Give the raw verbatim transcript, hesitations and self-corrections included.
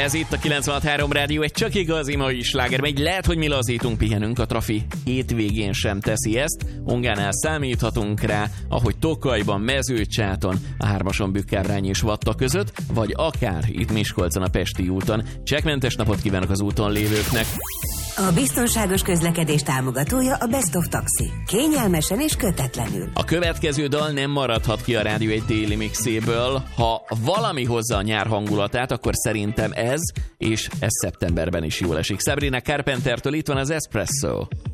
Ez itt a kilencvenhat három rádió, egy csak igazi mai sláger. Még lehet, hogy mi lazítunk, pihenünk, a trafi hétvégén sem teszi ezt. Ongánál számíthatunk rá, ahogy Tokajban, Mezőcsáton, a Hármason, Bükkábrány és Vatta között, vagy akár itt Miskolcon a Pesti úton. Csekkmentes napot kívánok az úton lévőknek! A biztonságos közlekedés támogatója a Best of Taxi. Kényelmesen és kötetlenül. A következő dal nem maradhat ki a rádió egy déli mixéből. Ha valami hozza a nyár hangulatát, akkor szerintem ez, és ez szeptemberben is jól esik. Sabrina Carpentertől itt van az Espresso.